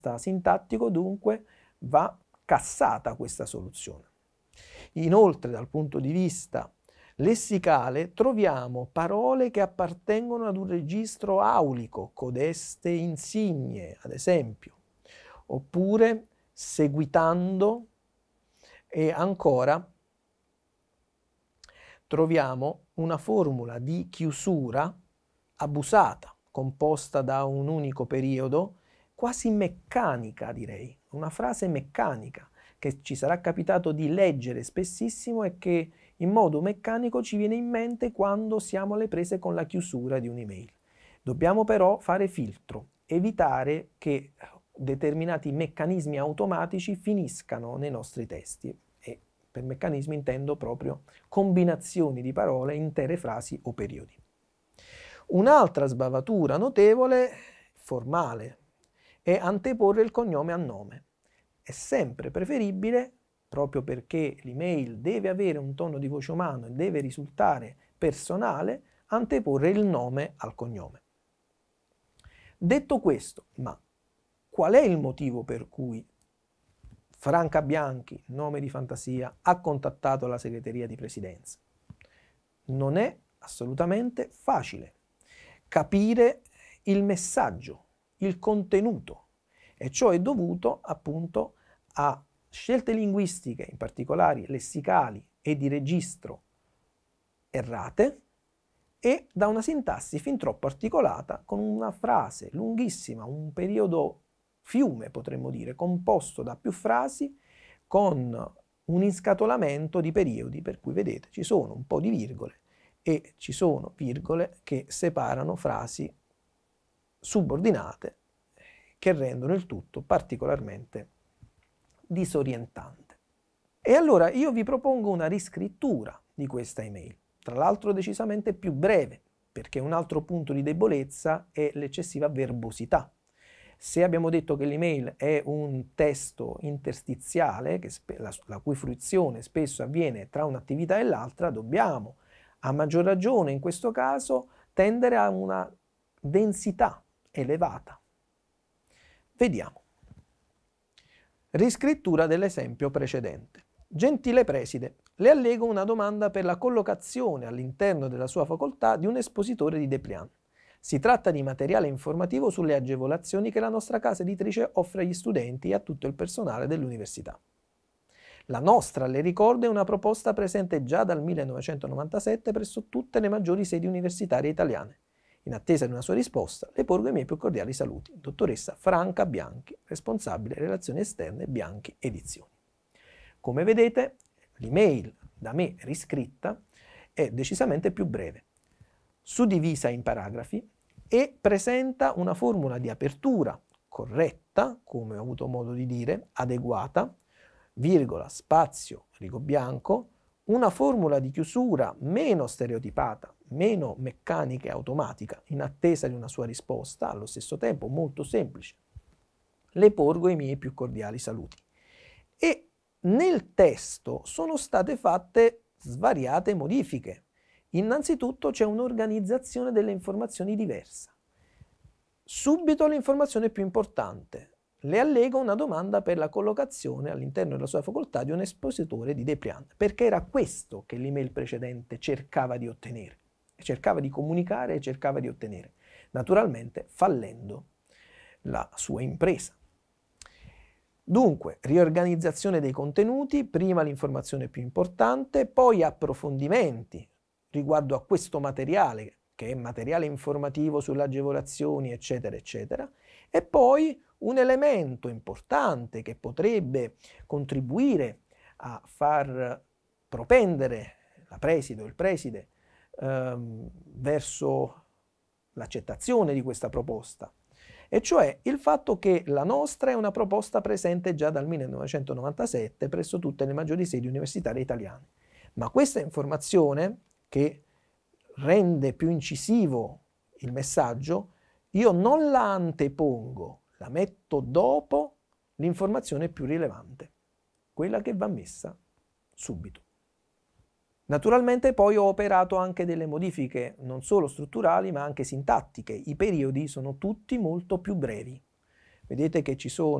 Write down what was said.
sintattico, dunque va cassata questa soluzione. Inoltre, dal punto di vista lessicale, troviamo parole che appartengono ad un registro aulico, codeste insigne, ad esempio, oppure seguitando, e ancora troviamo una formula di chiusura abusata, composta da un unico periodo, quasi meccanica, direi, una frase meccanica che ci sarà capitato di leggere spessissimo e che in modo meccanico ci viene in mente quando siamo alle prese con la chiusura di un'email. Dobbiamo però fare filtro, evitare che determinati meccanismi automatici finiscano nei nostri testi, e per meccanismi intendo proprio combinazioni di parole, intere frasi o periodi. Un'altra sbavatura notevole, formale, è anteporre il cognome al nome. È sempre preferibile, proprio perché l'email deve avere un tono di voce umano e deve risultare personale, anteporre il nome al cognome. Detto questo, ma qual è il motivo per cui Franca Bianchi, nome di fantasia, ha contattato la segreteria di presidenza? Non è assolutamente facile capire il messaggio, il contenuto, e ciò è dovuto appunto a scelte linguistiche, in particolare lessicali e di registro, errate, e da una sintassi fin troppo articolata, con una frase lunghissima, un periodo fiume potremmo dire, composto da più frasi, con un inscatolamento di periodi, per cui vedete ci sono un po' di virgole e ci sono virgole che separano frasi subordinate che rendono il tutto particolarmente disorientante. E allora io vi propongo una riscrittura di questa email, tra l'altro decisamente più breve, perché un altro punto di debolezza è l'eccessiva verbosità. Se abbiamo detto che l'email è un testo interstiziale, la cui fruizione spesso avviene tra un'attività e l'altra, dobbiamo, a maggior ragione in questo caso, tendere a una densità elevata. Vediamo. Riscrittura dell'esempio precedente. Gentile preside, le allego una domanda per la collocazione all'interno della sua facoltà di un espositore di dépliant. Si tratta di materiale informativo sulle agevolazioni che la nostra casa editrice offre agli studenti e a tutto il personale dell'università. La nostra, le ricordo, è una proposta presente già dal 1997 presso tutte le maggiori sedi universitarie italiane. In attesa di una sua risposta, le porgo i miei più cordiali saluti. Dottoressa Franca Bianchi, responsabile relazioni esterne Bianchi Edizioni. Come vedete, l'email da me riscritta è decisamente più breve, suddivisa in paragrafi e presenta una formula di apertura corretta, come ho avuto modo di dire, adeguata, virgola, spazio, rigo bianco, una formula di chiusura meno stereotipata, meno meccanica e automatica, in attesa di una sua risposta, allo stesso tempo molto semplice. Le porgo i miei più cordiali saluti. E nel testo sono state fatte svariate modifiche. Innanzitutto c'è un'organizzazione delle informazioni diversa. Subito l'informazione più importante. Le allego una domanda per la collocazione all'interno della sua facoltà di un espositore di dépliant, perché era questo che l'email precedente cercava di ottenere, cercava di comunicare e cercava di ottenere, naturalmente fallendo la sua impresa. Dunque, riorganizzazione dei contenuti, prima l'informazione più importante, poi approfondimenti riguardo a questo materiale, che è materiale informativo sulle agevolazioni, eccetera, eccetera, e poi un elemento importante che potrebbe contribuire a far propendere la preside o il preside verso l'accettazione di questa proposta, e cioè il fatto che la nostra è una proposta presente già dal 1997 presso tutte le maggiori sedi universitarie italiane. Ma questa informazione, che rende più incisivo il messaggio, io non la antepongo, la metto dopo l'informazione più rilevante, quella che va messa subito. Naturalmente poi ho operato anche delle modifiche non solo strutturali ma anche sintattiche. I periodi sono tutti molto più brevi. Vedete che ci sono